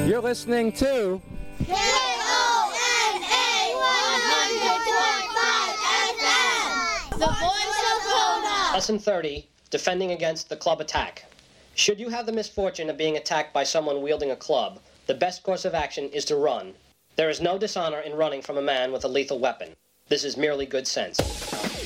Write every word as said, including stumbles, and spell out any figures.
You're listening to K O N A one hundred point five F M, the voice of Kona. Lesson thirty, defending against the club attack. Should you have the misfortune of being attacked by someone wielding a club, the best course of action is to run. There is no dishonor in running from a man with a lethal weapon. This is merely good sense.